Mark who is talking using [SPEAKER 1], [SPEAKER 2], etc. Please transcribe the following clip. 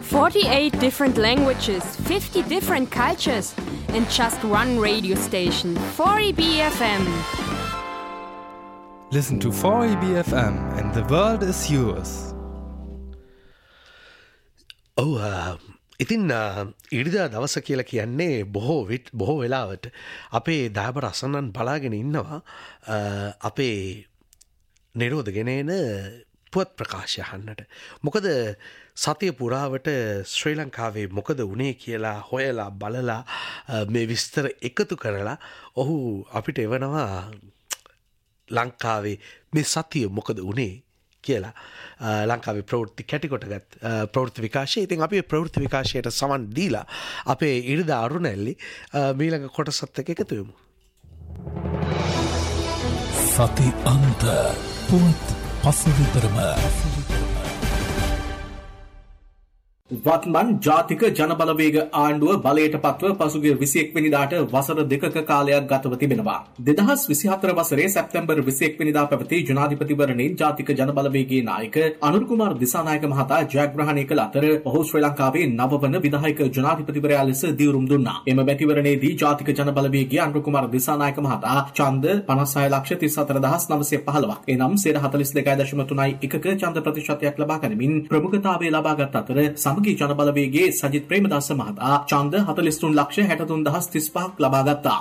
[SPEAKER 1] 48 different languages, 50 different cultures, and just one radio station, 4EBFM.
[SPEAKER 2] Listen to 4EBFM and the world is yours.
[SPEAKER 3] ඉතින් ඉරිදා දවස කියලා කියන්නේ බොහෝ වෙලාවට අපේ දායබර අසන්නන් බලාගෙන ඉන්නවා අපේ නිරෝධ ගෙනේන පුවත් ප්‍රකාශය අහන්නට. මොකද සතිය පුරාවට ශ්‍රී ලංකාවේ මොකද වුණේ කියලා හොයලා බලලා මේ විස්තර එකතු කරලා ඔහු අපිට එවනවා ලංකාවේ මේ සතිය මොකද වුණේ කියලා ලංකාවේ ප්‍රවෘත්ති කැටිකොටගත් ප්‍රවෘත්ති විකාශය. ඉතින් අපි ප්‍රවෘත්ති විකාශයට සමන් දීලා අපේ ඉරිදා අරුණැල්ලි මීළඟ කොටසත් එක්ක එකතු වෙමු.
[SPEAKER 4] සති අන්ත පුවත් පසුවිතරම
[SPEAKER 5] වත්මන් ජාතික ජනබලවේග ආණ්ඩුව බලයට පත්ව පසුගිය 21 වෙනිදාට වසර දෙකක කාලයක් ගතව තිබෙනවා. 2024 වසරේ සැප්තැම්බර් 21 වෙනිදා පැවති ජනාධිපතිවරණයෙන් ජාතික ජනබලවේගයේ නායක අනුර කුමාර දිසානායක මහතා ජයග්‍රහණය කළ අතර ඔහු ශ්‍රී ලංකාවේ නවවන විධායක ජනාධිපතිවරයා ලෙස දියුරුම් දුන්නා. එම මැතිවරණයේදී ජාතික ජනබලවේගයේ අනුර කුමාර දිසානායක මහතා ඡන්ද 56,34,915ක් එනම් 42.3.1ක ඡන්ද ප්‍රතිශතයක් ලබා ගැනීමෙන් ප්‍රමුඛතාවය ලබාගත් අතර සමගී ජනබලවේගයේ සජිත් ප්‍රේමදාස මහතා ඡන්ද 43,63,35ක් ලබා ගත්තා.